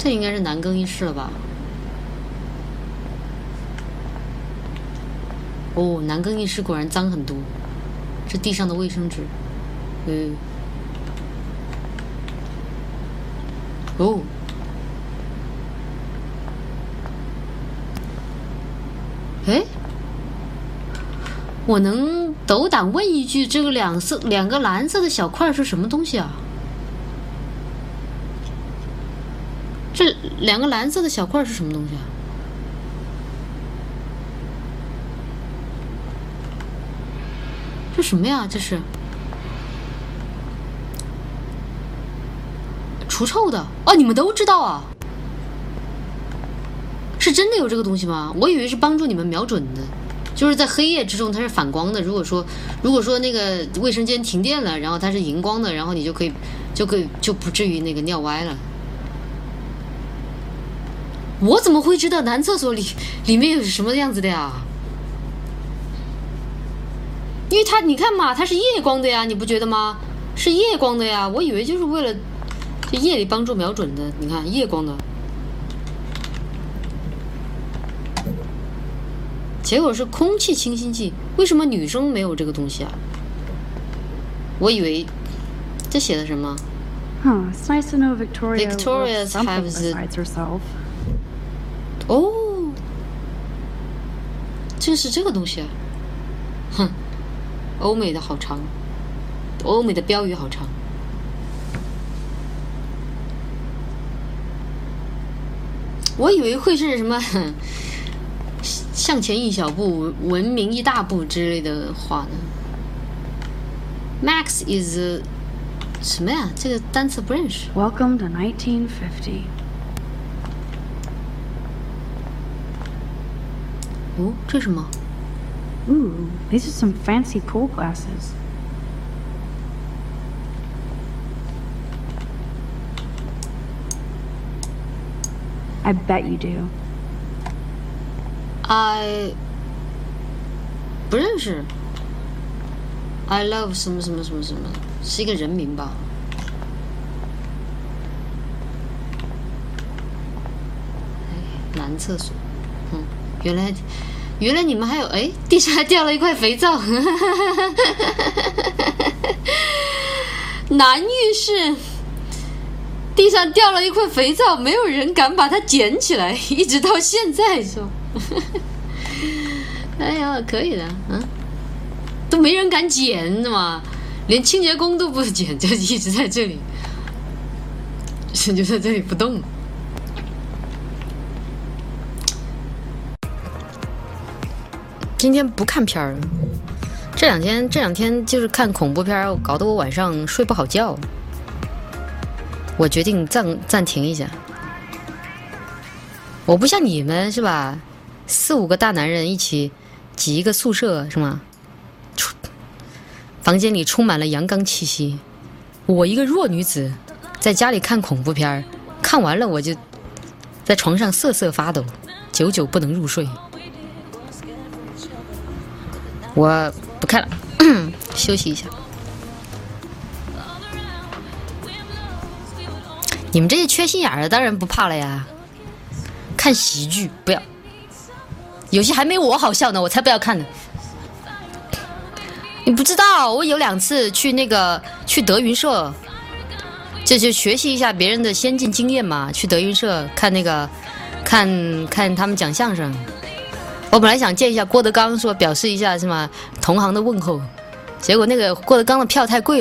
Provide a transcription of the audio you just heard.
这应该是男更衣室了吧？哦，男更衣室果然脏很多，这地上的卫生纸。哦，哎，我能斗胆问一句，这个两个蓝色的小块是什么东西啊？这两个蓝色的小块是什么东西啊？这什么呀？这是除臭的哦，你们都知道啊？是真的有这个东西吗？我以为是帮助你们瞄准的，就是在黑夜之中它是反光的。如果说那个卫生间停电了，然后它是荧光的，然后你就不至于那个尿歪了。我怎么会知道男厕所里面有什么样子的呀？因为你看嘛，它是夜光的呀，你不觉得吗？是夜光的呀，我以为就是为了这夜里帮助瞄准的。你看夜光的，结果是空气清新剂。为什么女生没有这个东西啊？我以为这写的什么 ？It's nice to know Victoria's have besides herself. 哦，这是这个东西啊！哼，欧美的好长，欧美的标语好长。我以为会是什么向前一小步，文明一大步之类的话呢。Max is 什么呀？这个单词不认识。 Welcome to 1950. 哦，这是什么？ Ooh, these are some fancy pool glasses. I bet you do. I 不认识。I love 什么什么什么什么，是一个人名吧？男厕所，原来你们还有哎，地上还掉了一块肥皂。男浴室地上掉了一块肥皂，没有人敢把它捡起来，一直到现在说。哎呀，可以的，都没人敢捡的嘛，连清洁工都不捡，就一直在这里，就在这里不动。今天不看片儿，这两天就是看恐怖片儿，搞得我晚上睡不好觉。我决定暂停一下。我不像你们是吧，4、5个大男人一起挤一个宿舍是吗？房间里充满了阳刚气息。我一个弱女子，在家里看恐怖片，看完了我就在床上瑟瑟发抖，久久不能入睡。我不看了，休息一下。你们这些缺心眼儿的当然不怕了呀。看喜剧不要，有些还没我好笑呢，我才不要看呢。你不知道，我有2次去德云社，就学习一下别人的先进经验嘛。去德云社看看他们讲相声。我本来想见一下郭德纲，说表示一下什么同行的问候，结果那个郭德纲的票太贵了。